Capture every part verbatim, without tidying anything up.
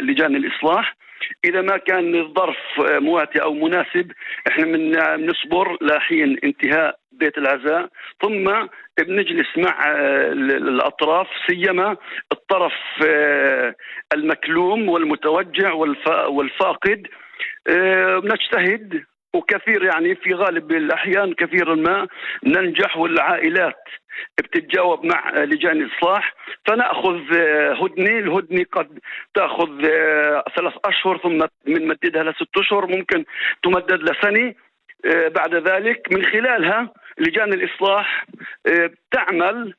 لجان الإصلاح. إذا ما كان الظرف مواتي أو مناسب إحنا من بنصبر لحين انتهاء بيت العزاء، ثم بنجلس مع الأطراف، سيما الطرف المكلوم والمتوجع والفاقد. بنجتهد وكثير يعني في غالب الأحيان كثيرا ما ننجح، والعائلات بتتجاوب مع لجان الإصلاح، فنأخذ هدنة. الهدنة قد تأخذ ثلاث أشهر ثم بنمددها لست أشهر، ممكن تمدد لسنة. بعد ذلك من خلالها لجان الإصلاح تعمل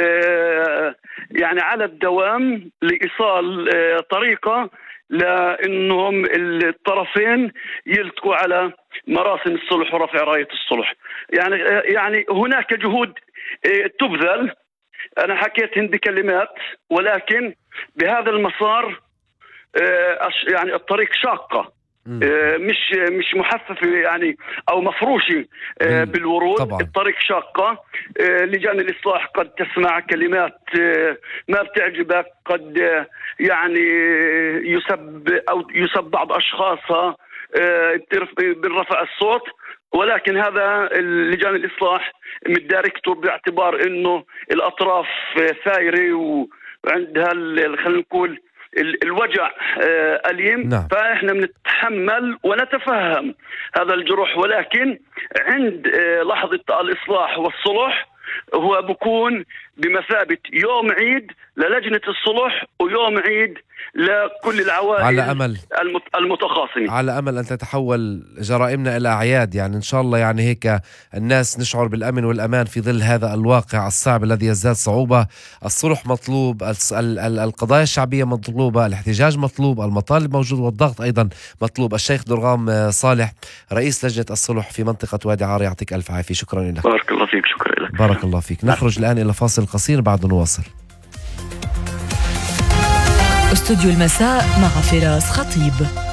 يعني على الدوام لإيصال طريقة لأنهم الطرفين يلتقوا على مراسم الصلح ورفع راية الصلح. يعني يعني هناك جهود تبذل، أنا حكيت هندي كلمات، ولكن بهذا المسار يعني الطريق شاقة، مش مش محففة يعني أو مفروشة بالورود طبعا. الطريق شاقة. لجان الإصلاح قد تسمع كلمات ما بتعجبك، قد يعني يسب أو يسب بعض أشخاصها بالرفع الصوت، ولكن هذا لجان الإصلاح متداركته باعتبار إنه الأطراف ثايرة وعندها خلينا نقول الوجع أليم. نعم. فإحنا بنتحمل ونتفهم هذا الجروح، ولكن عند لحظة الإصلاح والصلح هو بكون بمثابة يوم عيد للجنة الصلح ويوم عيد لكل العوائل على أمل المتخاصمين. على أمل أن تتحول جرائمنا إلى أعياد، يعني إن شاء الله يعني هيك الناس نشعر بالأمن والأمان في ظل هذا الواقع الصعب الذي يزداد صعوبة. الصلح مطلوب، القضايا الشعبية مطلوبة، الاحتجاج مطلوب، المطالب موجود، والضغط أيضا مطلوب. الشيخ درغام صالح رئيس لجنة الصلح في منطقة وادي عار، يعطيك ألف عافية. شكرا لك. بارك الله فيك. شكرا لك. بارك الله فيك. نخرج الآن إلى فاصل قصير، بعد نواصل. استوديو المساء مع فراس خطيب.